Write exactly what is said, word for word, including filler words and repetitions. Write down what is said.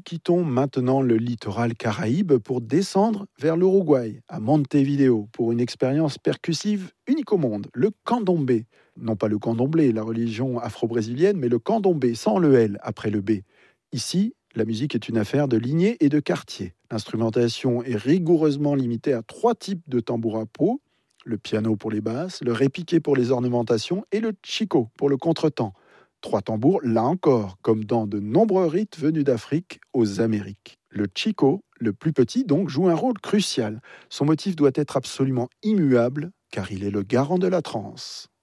quittons maintenant le littoral caraïbe pour descendre vers l'Uruguay, à Montevideo, pour une expérience percussive unique au monde, le candomblé. Non pas le candomblé, la religion afro-brésilienne, mais le candomblé, sans le L après le B. Ici, la musique est une affaire de lignée et de quartier. L'instrumentation est rigoureusement limitée à trois types de tambour à peau, le piano pour les basses, le repiqué pour les ornementations et le chico pour le contretemps. Trois tambours, là encore, comme dans de nombreux rites venus d'Afrique aux Amériques. Le chico, le plus petit donc, joue un rôle crucial. Son motif doit être absolument immuable, car il est le garant de la transe.